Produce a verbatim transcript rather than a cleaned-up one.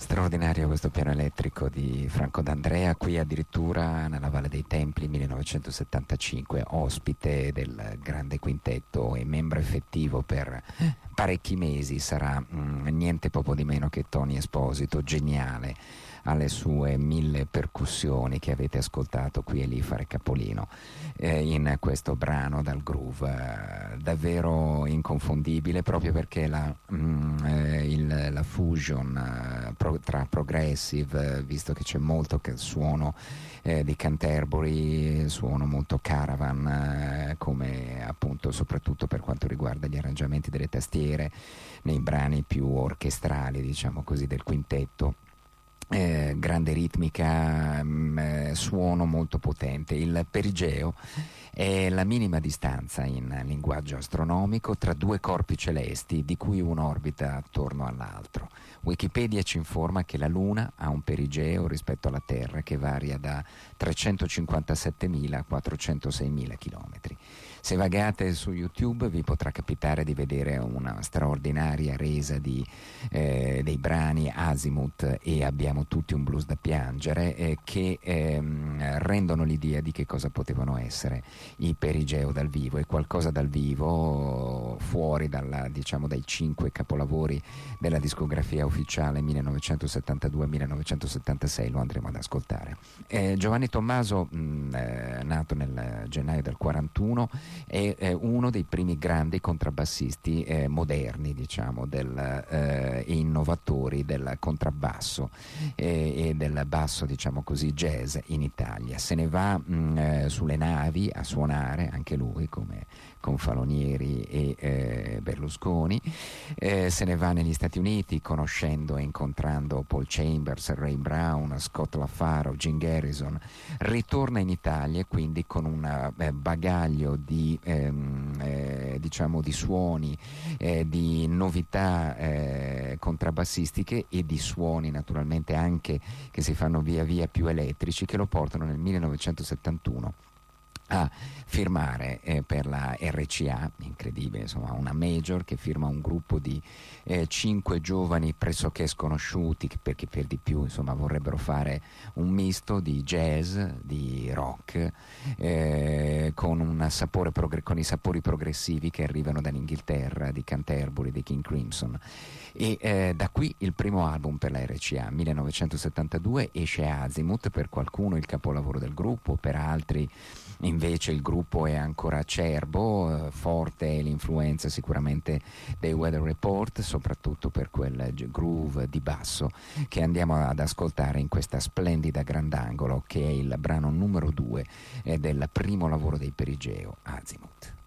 Straordinario questo piano elettrico di Franco D'Andrea, qui addirittura nella Valle dei Templi, millenovecentosettantacinque, ospite del grande quintetto e membro effettivo per parecchi mesi. Sarà mh, niente poco di meno che Tony Esposito, geniale alle sue mille percussioni che avete ascoltato qui e lì fare capolino eh, in questo brano dal groove eh, davvero inconfondibile, proprio perché la, mm, eh, il, la fusion eh, pro, tra progressive, eh, visto che c'è molto che suono eh, di Canterbury, suono molto Caravan, eh, come appunto soprattutto per quanto riguarda gli arrangiamenti delle tastiere nei brani più orchestrali, diciamo così, del quintetto. Eh, grande ritmica, mh, suono molto potente. Il perigeo è la minima distanza in linguaggio astronomico tra due corpi celesti di cui uno orbita attorno all'altro. Wikipedia ci informa che la Luna ha un perigeo rispetto alla Terra che varia da trecentocinquantasettemila a quattrocentoseimila chilometri. Se vagate su YouTube vi potrà capitare di vedere una straordinaria resa di, eh, dei brani Azimuth e Abbiamo tutti un blues da piangere eh, che ehm, rendono l'idea di che cosa potevano essere i perigeo dal vivo, e qualcosa dal vivo fuori dalla, diciamo, dai cinque capolavori della discografia ufficiale millenovecentosettantadue millenovecentosettantasei lo andremo ad ascoltare. Eh, Giovanni Tommaso, mh, eh, nato nel gennaio del quarantuno, è eh, uno dei primi grandi contrabbassisti eh, moderni, diciamo, del, eh, e innovatori del contrabbasso eh, e del basso, diciamo così, jazz in Italia. Se ne va mh, eh, sulle navi a suonare anche lui, come con Falonieri e eh, Berlusconi, eh, se ne va negli Stati Uniti conoscendo e incontrando Paul Chambers, Ray Brown, Scott LaFaro, Jim Garrison, ritorna in Italia quindi con un eh, bagaglio di ehm, eh, diciamo di suoni, eh, di novità eh, contrabbassistiche e di suoni naturalmente anche che si fanno via via più elettrici, che lo portano nel millenovecentosettantuno a firmare eh, per la R C A, incredibile, insomma, una major che firma un gruppo di eh, cinque giovani pressoché sconosciuti, che perché per di più insomma vorrebbero fare un misto di jazz, di rock, eh, con, un sapore progre- con i sapori progressivi che arrivano dall'Inghilterra, di Canterbury, di King Crimson. E eh, da qui il primo album per la R C A, millenovecentosettantadue, esce Azimuth, per qualcuno il capolavoro del gruppo, per altri invece il gruppo è ancora acerbo, eh, forte l'influenza sicuramente dei Weather Report, soprattutto per quel groove di basso che andiamo ad ascoltare in questa splendida grandangolo, che è il brano numero due eh, del primo lavoro dei Perigeo, Azimuth.